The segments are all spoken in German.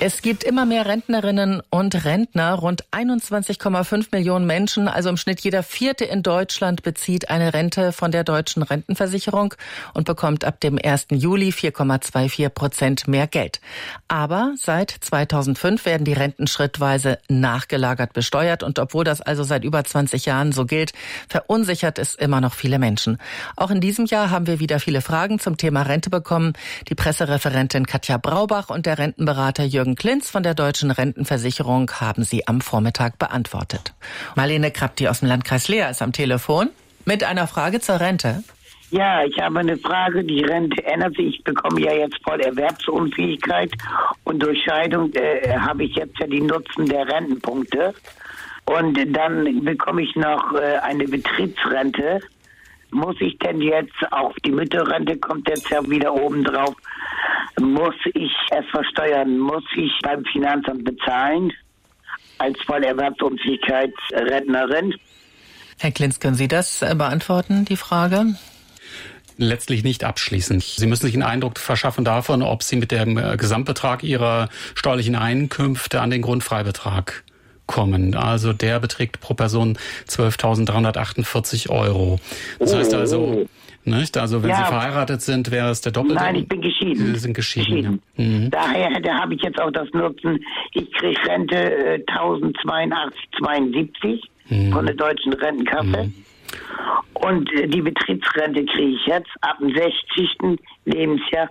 Es gibt immer mehr Rentnerinnen und Rentner. Rund 21,5 Millionen Menschen, also im Schnitt jeder Vierte in Deutschland, bezieht eine Rente von der deutschen Rentenversicherung und bekommt ab dem 1. Juli 4,24% mehr Geld. Aber seit 2005 werden die Renten schrittweise nachgelagert besteuert. Und obwohl das also seit über 20 Jahren so gilt, verunsichert es immer noch viele Menschen. Auch in diesem Jahr haben wir wieder viele Fragen zum Thema Rente bekommen. Die Pressereferentin Katja Braubach und der Rentenberater Jürgen Klinz von der Deutschen Rentenversicherung haben sie am Vormittag beantwortet. Marlene Krapti aus dem Landkreis Leer ist am Telefon mit einer Frage zur Rente. Ja, ich habe eine Frage. Die Rente ändert sich. Ich bekomme ja jetzt voll Erwerbsunfähigkeit und durch Scheidung habe ich jetzt ja die Nutzen der Rentenpunkte. Und dann bekomme ich noch eine Betriebsrente. Muss ich denn jetzt, auch die Mütterrente kommt jetzt ja wieder oben drauf, muss ich es versteuern? Muss ich beim Finanzamt bezahlen als Vollerwerbsunfähigkeitsrentnerin? Herr Klinz, können Sie das beantworten, die Frage? Letztlich nicht abschließend. Sie müssen sich einen Eindruck verschaffen davon, ob Sie mit dem Gesamtbetrag Ihrer steuerlichen Einkünfte an den Grundfreibetrag kommen. Also der beträgt pro Person 12.348 €. Das heißt also, nicht? Also wenn Sie verheiratet sind, wäre es der doppelte. Nein, ich bin geschieden. Sie sind geschieden. Ja. Mhm. Daher habe ich jetzt auch das Nutzen. Ich kriege Rente 1082,72 von der deutschen Rentenkasse. Und die Betriebsrente kriege ich jetzt ab dem 60. Lebensjahr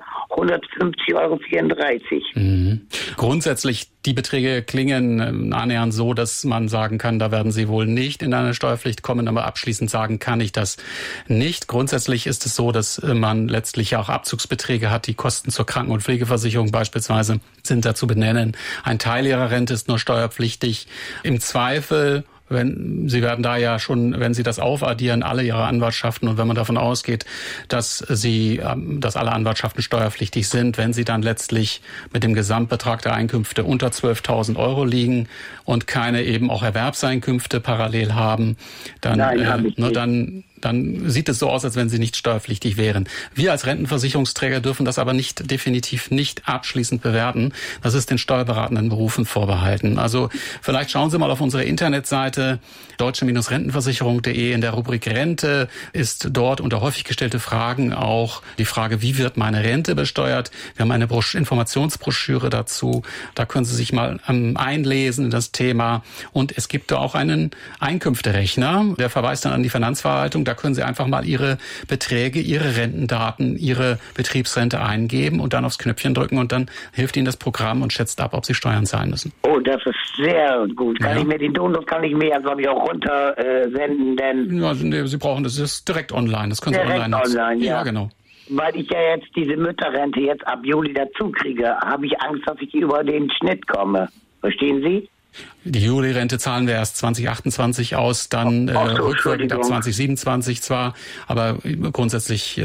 150,34 €. Grundsätzlich, die Beträge klingen annähernd so, dass man sagen kann, da werden Sie wohl nicht in eine Steuerpflicht kommen, aber abschließend sagen kann ich das nicht. Grundsätzlich ist es so, dass man letztlich auch Abzugsbeträge hat. Die Kosten zur Kranken- und Pflegeversicherung beispielsweise sind da zu benennen. Ein Teil Ihrer Rente ist nur steuerpflichtig. Im Zweifel, Sie werden da ja schon, wenn Sie das aufaddieren, alle Ihre Anwartschaften, und wenn man davon ausgeht, dass alle Anwartschaften steuerpflichtig sind, wenn Sie dann letztlich mit dem Gesamtbetrag der Einkünfte unter 12.000 € liegen und keine eben auch Erwerbseinkünfte parallel haben, dann sieht es so aus, als wenn sie nicht steuerpflichtig wären. Wir als Rentenversicherungsträger dürfen das aber definitiv nicht abschließend bewerten. Das ist den steuerberatenden Berufen vorbehalten. Also vielleicht schauen Sie mal auf unsere Internetseite deutsche-rentenversicherung.de. In der Rubrik Rente ist dort unter häufig gestellte Fragen auch die Frage, wie wird meine Rente besteuert? Wir haben eine Informationsbroschüre dazu. Da können Sie sich mal einlesen in das Thema. Und es gibt da auch einen Einkünfterechner. Der verweist dann an die Finanzverwaltung. Da können Sie einfach mal Ihre Beträge, Ihre Rentendaten, Ihre Betriebsrente eingeben und dann aufs Knöpfchen drücken und dann hilft Ihnen das Programm und schätzt ab, ob Sie Steuern zahlen müssen. Oh, das ist sehr gut. Kann ich mir den Download auch runter senden? Denn ja, nee, Sie brauchen das ist direkt online. Das können Sie direkt online nutzen. Ja, genau. Weil ich ja jetzt diese Mütterrente jetzt ab Juli dazu kriege, habe ich Angst, dass ich über den Schnitt komme. Verstehen Sie? Die Juli-Rente zahlen wir erst 2028 aus, dann rückwirkend ab 2027 zwar, aber grundsätzlich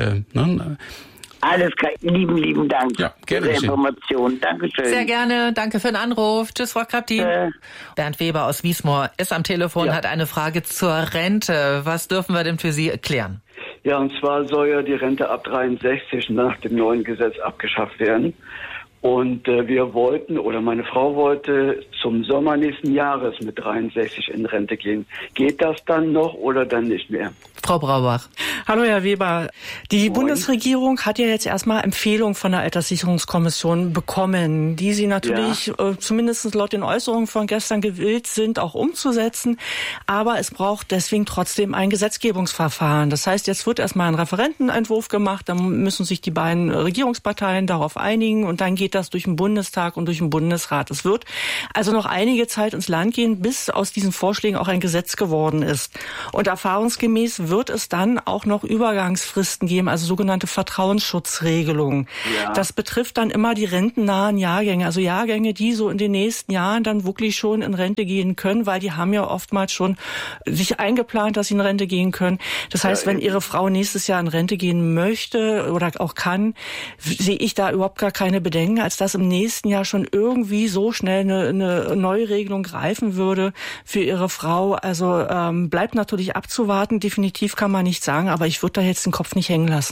Alles klar, lieben Dank für die Information. Dankeschön. Sehr gerne, danke für den Anruf. Tschüss, Frau Krapti. Bernd Weber aus Wiesmoor ist am Telefon, hat eine Frage zur Rente. Was dürfen wir denn für Sie erklären? Ja, und zwar soll ja die Rente ab 63 nach dem neuen Gesetz abgeschafft werden. Und wir wollten, oder meine Frau wollte, zum Sommer nächsten Jahres mit 63 in Rente gehen. Geht das dann noch oder dann nicht mehr? Frau Braubach. Hallo, Herr Weber. Die Bundesregierung hat ja jetzt erstmal Empfehlungen von der Alterssicherungskommission bekommen, die sie natürlich zumindest laut den Äußerungen von gestern gewillt sind, auch umzusetzen. Aber es braucht deswegen trotzdem ein Gesetzgebungsverfahren. Das heißt, jetzt wird erstmal ein Referentenentwurf gemacht, dann müssen sich die beiden Regierungsparteien darauf einigen und dann geht das durch den Bundestag und durch den Bundesrat. Es wird also noch einige Zeit ins Land gehen, bis aus diesen Vorschlägen auch ein Gesetz geworden ist. Und erfahrungsgemäß wird es dann auch noch Übergangsfristen geben, also sogenannte Vertrauensschutzregelungen. Ja. Das betrifft dann immer die rentennahen Jahrgänge, also Jahrgänge, die so in den nächsten Jahren dann wirklich schon in Rente gehen können, weil die haben ja oftmals schon sich eingeplant, dass sie in Rente gehen können. Das heißt, wenn Ihre Frau nächstes Jahr in Rente gehen möchte oder auch kann, sehe ich da überhaupt gar keine Bedenken, als dass im nächsten Jahr schon irgendwie so schnell eine Neuregelung greifen würde für Ihre Frau. Also bleibt natürlich abzuwarten. Definitiv kann man nicht sagen, aber ich würde da jetzt den Kopf nicht hängen lassen.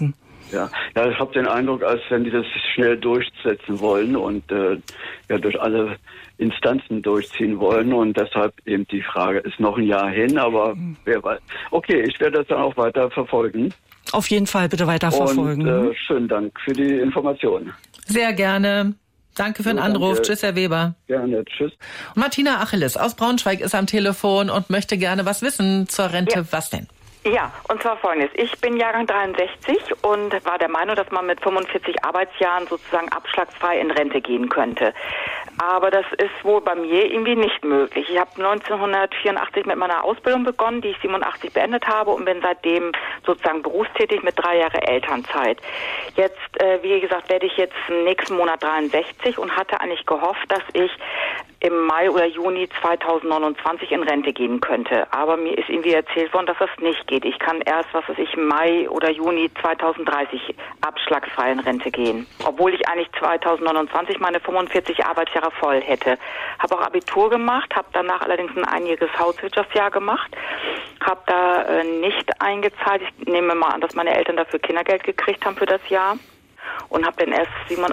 Ja, ich habe den Eindruck, als wenn die das schnell durchsetzen wollen und durch alle Instanzen durchziehen wollen. Und deshalb eben die Frage, ist noch ein Jahr hin, aber wer weiß. Okay, ich werde das dann auch weiter verfolgen. Auf jeden Fall bitte weiter verfolgen. Und schönen Dank für die Informationen. Sehr gerne. Danke für den Anruf. Tschüss, Herr Weber. Gerne, tschüss. Und Martina Achilles aus Braunschweig ist am Telefon und möchte gerne was wissen zur Rente. Ja. Was denn? Ja, und zwar Folgendes. Ich bin Jahrgang 63 und war der Meinung, dass man mit 45 Arbeitsjahren sozusagen abschlagsfrei in Rente gehen könnte. Aber das ist wohl bei mir irgendwie nicht möglich. Ich habe 1984 mit meiner Ausbildung begonnen, die ich 87 beendet habe und bin seitdem sozusagen berufstätig mit 3 Jahre Elternzeit. Jetzt, wie gesagt, werde ich jetzt nächsten Monat 63 und hatte eigentlich gehofft, dass ich im Mai oder Juni 2029 in Rente gehen könnte. Aber mir ist irgendwie erzählt worden, dass das nicht geht. Ich kann erst, im Mai oder Juni 2030 abschlagsfrei in Rente gehen. Obwohl ich eigentlich 2029 meine 45 Arbeitsjahre voll hätte. Habe auch Abitur gemacht, habe danach allerdings ein einjähriges Hauswirtschaftsjahr gemacht. Habe da nicht eingezahlt. Ich nehme mal an, dass meine Eltern dafür Kindergeld gekriegt haben für das Jahr. Und habe dann erst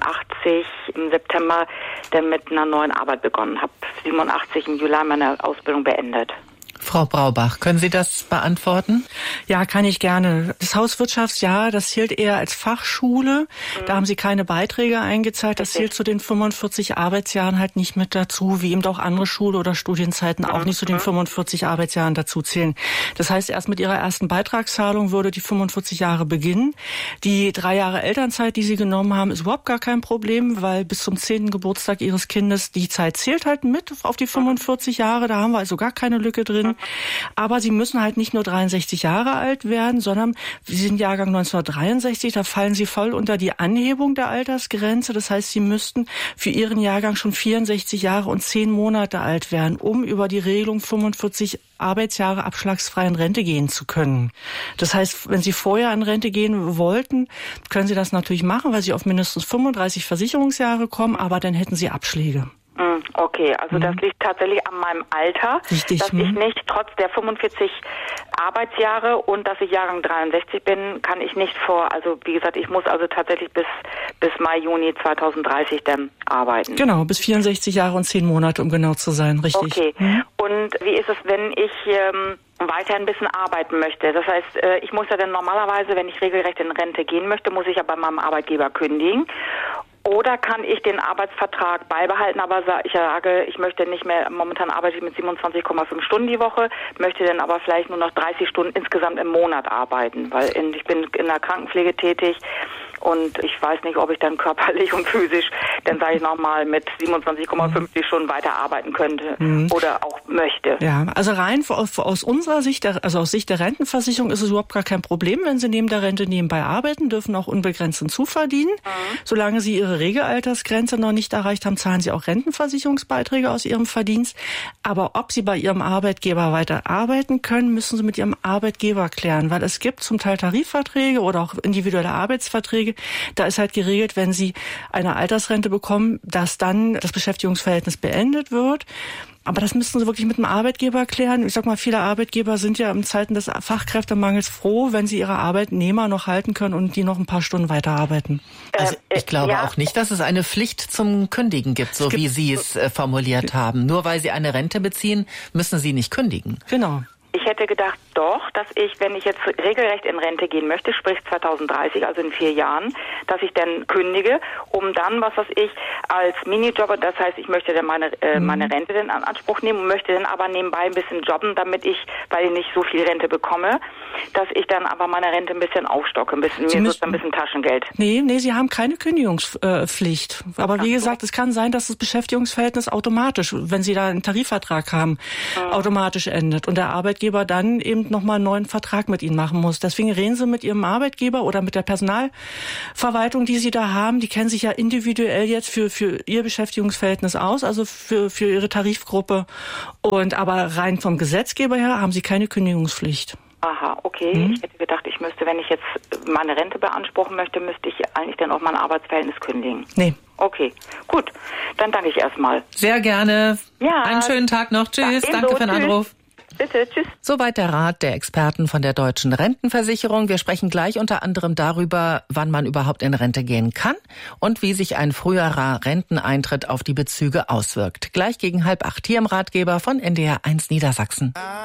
87 im September dann mit einer neuen Arbeit begonnen. Habe 87 im Juli meine Ausbildung beendet. Frau Braubach, können Sie das beantworten? Ja, kann ich gerne. Das Hauswirtschaftsjahr, das zählt eher als Fachschule. Da haben Sie keine Beiträge eingezahlt. Das zählt zu den 45 Arbeitsjahren halt nicht mit dazu, wie eben auch andere Schule- oder Studienzeiten auch nicht zu den 45 Arbeitsjahren dazu zählen. Das heißt, erst mit Ihrer ersten Beitragszahlung würde die 45 Jahre beginnen. Die 3 Jahre Elternzeit, die Sie genommen haben, ist überhaupt gar kein Problem, weil bis zum 10. Geburtstag Ihres Kindes die Zeit zählt halt mit auf die 45 Jahre. Da haben wir also gar keine Lücke drin. Aber Sie müssen halt nicht nur 63 Jahre alt werden, sondern Sie sind Jahrgang 1963, da fallen Sie voll unter die Anhebung der Altersgrenze. Das heißt, Sie müssten für Ihren Jahrgang schon 64 Jahre und 10 Monate alt werden, um über die Regelung 45 Arbeitsjahre abschlagsfrei in Rente gehen zu können. Das heißt, wenn Sie vorher in Rente gehen wollten, können Sie das natürlich machen, weil Sie auf mindestens 35 Versicherungsjahre kommen, aber dann hätten Sie Abschläge. Okay, also das liegt tatsächlich an meinem Alter, richtig, dass ich nicht trotz der 45 Arbeitsjahre und dass ich Jahrgang 63 bin, kann ich nicht also wie gesagt, ich muss also tatsächlich bis Mai, Juni 2030 dann arbeiten. Genau, bis 64 Jahre und 10 Monate, um genau zu sein, richtig. Okay, und wie ist es, wenn ich weiter ein bisschen arbeiten möchte? Das heißt, ich muss ja dann normalerweise, wenn ich regelrecht in Rente gehen möchte, muss ich ja bei meinem Arbeitgeber kündigen. Oder kann ich den Arbeitsvertrag beibehalten, aber ich sage, ich möchte nicht mehr, momentan arbeite ich mit 27,5 Stunden die Woche, möchte dann aber vielleicht nur noch 30 Stunden insgesamt im Monat arbeiten, weil ich bin in der Krankenpflege tätig und ich weiß nicht, ob ich dann körperlich und physisch, dann sage ich nochmal, mit 27,50 Stunden weiter arbeiten könnte oder auch möchte. Ja, also rein aus unserer Sicht, also aus Sicht der Rentenversicherung ist es überhaupt gar kein Problem, wenn Sie neben der Rente nebenbei arbeiten, dürfen auch unbegrenzt hinzuverdienen. Solange Sie Ihre Regelaltersgrenze noch nicht erreicht haben, zahlen Sie auch Rentenversicherungsbeiträge aus Ihrem Verdienst. Aber ob Sie bei Ihrem Arbeitgeber weiter arbeiten können, müssen Sie mit Ihrem Arbeitgeber klären, weil es gibt zum Teil Tarifverträge oder auch individuelle Arbeitsverträge. Da ist halt geregelt, wenn Sie eine Altersrente bekommen, dass dann das Beschäftigungsverhältnis beendet wird. Aber das müssten Sie wirklich mit dem Arbeitgeber klären. Ich sag mal, viele Arbeitgeber sind ja in Zeiten des Fachkräftemangels froh, wenn sie ihre Arbeitnehmer noch halten können und die noch ein paar Stunden weiterarbeiten. Also ich glaube auch nicht, dass es eine Pflicht zum Kündigen gibt, so wie Sie es formuliert haben. Nur weil Sie eine Rente beziehen, müssen Sie nicht kündigen. Genau. Ich hätte gedacht doch, dass ich, wenn ich jetzt regelrecht in Rente gehen möchte, sprich 2030, also in 4 Jahren, dass ich dann kündige, um dann, als Minijobber, das heißt, ich möchte dann meine Rente dann in Anspruch nehmen und möchte dann aber nebenbei ein bisschen jobben, damit ich, weil ich nicht so viel Rente bekomme, dass ich dann aber meine Rente ein bisschen aufstocke, ein bisschen Taschengeld. Nee, Sie haben keine Kündigungspflicht. Aber wie gesagt, es kann sein, dass das Beschäftigungsverhältnis automatisch, wenn Sie da einen Tarifvertrag haben, automatisch endet und der Arbeitgeber dann eben nochmal einen neuen Vertrag mit Ihnen machen muss. Deswegen reden Sie mit Ihrem Arbeitgeber oder mit der Personalverwaltung, die Sie da haben. Die kennen sich ja individuell jetzt für Ihr Beschäftigungsverhältnis aus, also für Ihre Tarifgruppe. Aber rein vom Gesetzgeber her haben Sie keine Kündigungspflicht. Aha, okay. Ich hätte gedacht, wenn ich jetzt meine Rente beanspruchen möchte, müsste ich eigentlich dann auch mein Arbeitsverhältnis kündigen. Nee. Okay, gut. Dann danke ich erstmal. Sehr gerne. Ja. Einen schönen Tag noch. Tschüss. Ja, danke für den Anruf. Bitte, tschüss. Soweit der Rat der Experten von der Deutschen Rentenversicherung. Wir sprechen gleich unter anderem darüber, wann man überhaupt in Rente gehen kann und wie sich ein früherer Renteneintritt auf die Bezüge auswirkt. Gleich gegen 7:30 hier im Ratgeber von NDR 1 Niedersachsen.